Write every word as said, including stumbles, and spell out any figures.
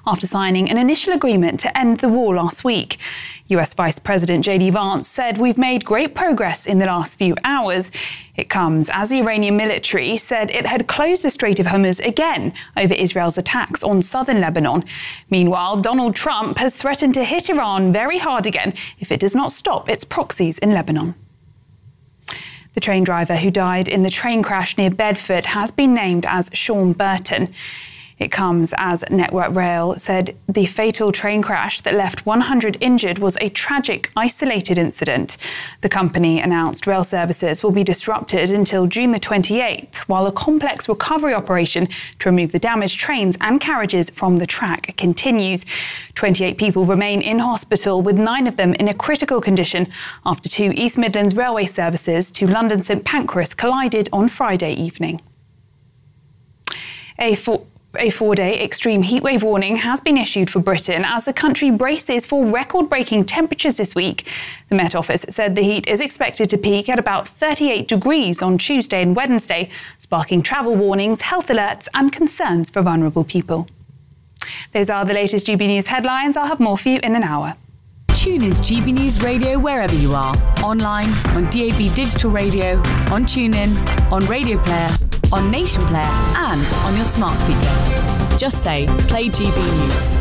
after signing an initial agreement to end the war last week. U S Vice President J D Vance said, "We've made great progress in the last few hours." It comes as the Iranian military said it had closed the Strait of Hormuz again over Israel's attacks on southern Lebanon. Meanwhile, Donald Trump has threatened to hit Iran very hard again if it does not stop its proxies in Lebanon. The train driver who died in the train crash near Bedford has been named as Sean Burton. It comes as Network Rail said the fatal train crash that left one hundred injured was a tragic, isolated incident. The company announced rail services will be disrupted until June the twenty-eighth, while a complex recovery operation to remove the damaged trains and carriages from the track continues. twenty-eight people remain in hospital, with nine of them in a critical condition after two East Midlands Railway services to London St Pancras collided on Friday evening. A four- A four-day extreme heatwave warning has been issued for Britain as the country braces for record-breaking temperatures this week. The Met Office said the heat is expected to peak at about thirty-eight degrees on Tuesday and Wednesday, sparking travel warnings, health alerts and concerns for vulnerable people. Those are the latest G B News headlines. I'll have more for you in an hour. Tune into G B News Radio wherever you are. Online, on D A B Digital Radio, on TuneIn, on Radio Player, on Nation Player and on your smart speaker. Just say, play G B News.